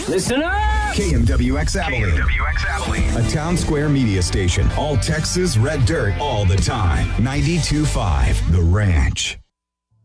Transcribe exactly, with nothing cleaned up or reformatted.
Listen up! K M W X Abilene. K M W X Abilene. A Town Square media station. All Texas red dirt all the time. ninety-two point five The Ranch.